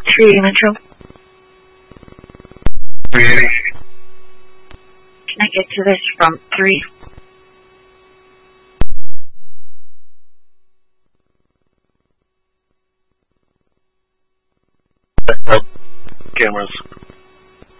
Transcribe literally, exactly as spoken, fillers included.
three eighty Metro. three eighty. Can I get to this from three? Cameras.